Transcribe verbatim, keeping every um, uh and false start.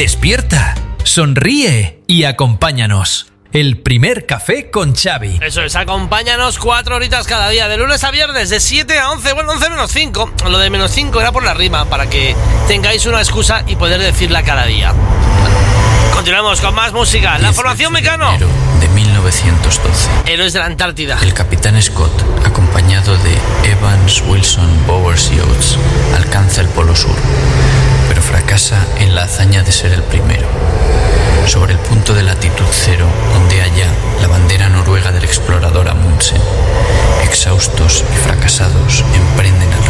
Despierta, sonríe y acompáñanos. El primer café con Xavi. Eso es, acompáñanos cuatro horitas cada día, de lunes a viernes, de siete a once, bueno, once menos cinco. Lo de menos cinco era por la rima, para que tengáis una excusa y poder decirla cada día. Continuamos con más música. La formación Mecano. De mil novecientos doce. Héroes de la Antártida. El capitán Scott, acompañado de Evans, Wilson, Bowers y Oates, alcanza el Polo Sur, pero fracasa en la hazaña de ser el primero. Sobre el punto de latitud cero, ondea ya la bandera noruega del explorador Amundsen. Exhaustos y fracasados, emprenden el